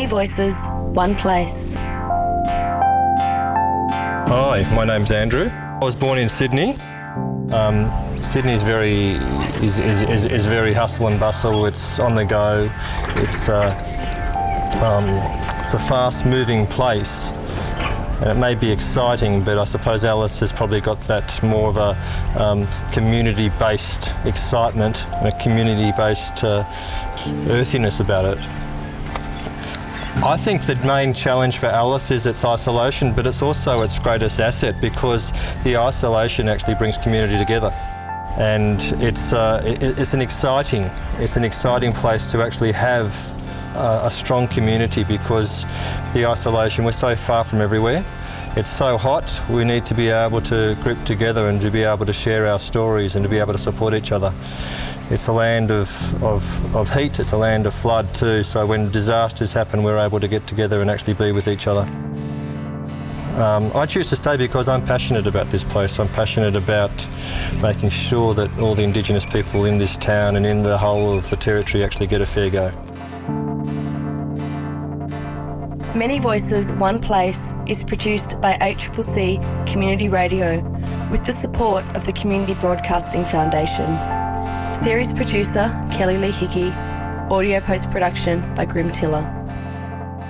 Many voices, one place. Hi, my name's Andrew. I was born in Sydney. Sydney is very hustle and bustle. It's on the go. It's a fast-moving place, and it may be exciting, but I suppose Alice has probably got that more of a community-based excitement and a community-based earthiness about it. I think the main challenge for Alice is its isolation, but it's also its greatest asset, because the isolation actually brings community together. And it's an exciting place to actually have a strong community, because the isolation, we're so far from everywhere. It's so hot, we need to be able to group together and to be able to share our stories and to be able to support each other. It's a land of heat, it's a land of flood too, so when disasters happen we're able to get together and actually be with each other. I choose to stay because I'm passionate about this place. I'm passionate about making sure that all the Indigenous people in this town and in the whole of the territory actually get a fair go. Many Voices, One Place is produced by ACCC Community Radio with the support of the Community Broadcasting Foundation. Series producer Kelly Lee Hickey. Audio post-production by Grim Tiller.